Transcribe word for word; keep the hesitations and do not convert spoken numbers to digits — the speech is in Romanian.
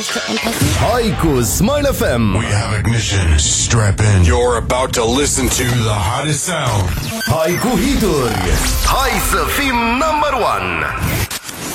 ești empathy. Hai cu Smile F M. We have ignition. Strap in. You're about to listen to the hottest sound. Hai cu hituri. Hai să fim number one.